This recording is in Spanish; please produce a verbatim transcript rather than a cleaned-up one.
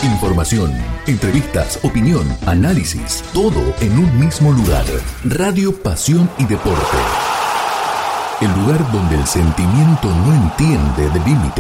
Información, entrevistas, opinión, análisis, todo en un mismo lugar. Radio Pasión y Deporte. El lugar donde el sentimiento no entiende de límites.